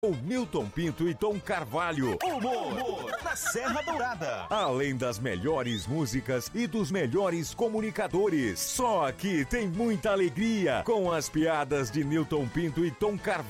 O Newton Pinto e Tom Carvalho. Humor na Serra Dourada. Além das melhores músicas e dos melhores comunicadores. Só aqui tem muita alegria com as piadas de Newton Pinto e Tom Carvalho.